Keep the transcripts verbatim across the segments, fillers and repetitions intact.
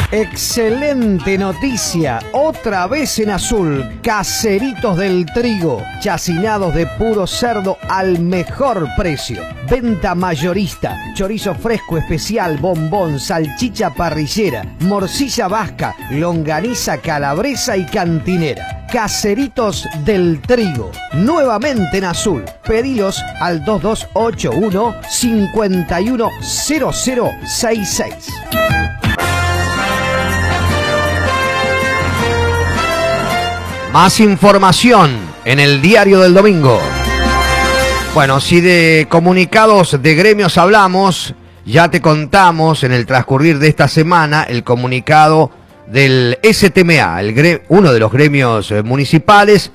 Excelente noticia, otra vez en azul, Caseritos del Trigo, chacinados de puro cerdo al mejor precio. Venta mayorista, chorizo fresco especial, bombón, salchicha parrillera, morcilla vasca, longaniza calabresa y cantinera. Caseritos del Trigo, nuevamente en azul. Pedilos al dos dos ocho uno, cinco uno cero cero seis seis. Más información en el Diario del Domingo. Bueno, si de comunicados de gremios hablamos, ya te contamos en el transcurrir de esta semana el comunicado del S T M A, el gre- uno de los gremios municipales,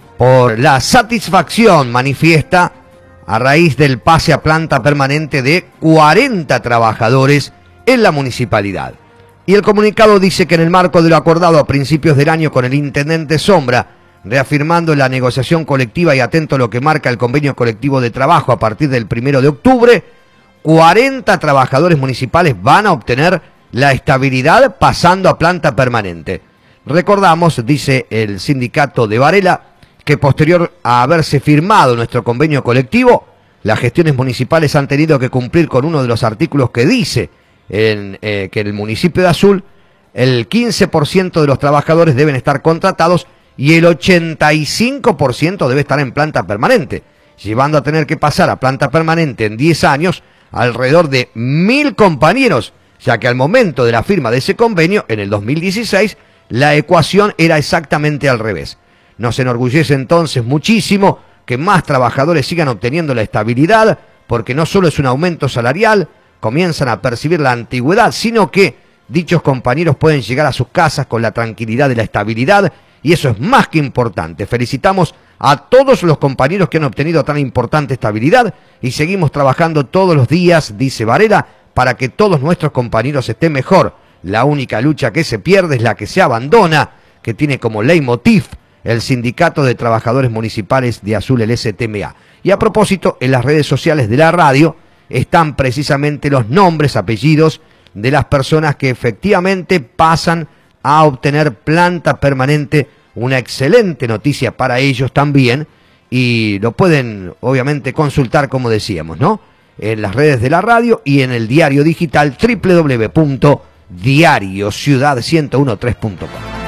por la satisfacción manifiesta a raíz del pase a planta permanente de cuarenta trabajadores en la municipalidad. Y el comunicado dice que en el marco de lo acordado a principios del año con el intendente Sombra, reafirmando la negociación colectiva y atento a lo que marca el convenio colectivo de trabajo a partir del primero de octubre, cuarenta trabajadores municipales van a obtener la estabilidad pasando a planta permanente. Recordamos, dice el sindicato de Varela, que posterior a haberse firmado nuestro convenio colectivo, las gestiones municipales han tenido que cumplir con uno de los artículos que dice en, eh, que en el municipio de Azul el quince por ciento de los trabajadores deben estar contratados y el ochenta y cinco por ciento debe estar en planta permanente, llevando a tener que pasar a planta permanente en diez años alrededor de mil compañeros, ya que al momento de la firma de ese convenio, en el dos mil dieciséis, la ecuación era exactamente al revés. Nos enorgullece entonces muchísimo que más trabajadores sigan obteniendo la estabilidad, porque no solo es un aumento salarial, comienzan a percibir la antigüedad, sino que dichos compañeros pueden llegar a sus casas con la tranquilidad de la estabilidad, y eso es más que importante. Felicitamos a todos los compañeros que han obtenido tan importante estabilidad y seguimos trabajando todos los días, dice Varela, para que todos nuestros compañeros estén mejor. La única lucha que se pierde es la que se abandona, que tiene como leitmotiv el Sindicato de Trabajadores Municipales de Azul, el S T M A. Y a propósito, en las redes sociales de la radio están precisamente los nombres, apellidos de las personas que efectivamente pasan a obtener planta permanente, una excelente noticia para ellos también, y lo pueden obviamente consultar, como decíamos, ¿no?, en las redes de la radio y en el diario digital doble u doble u doble u punto diario ciudad ciento uno punto tres punto com.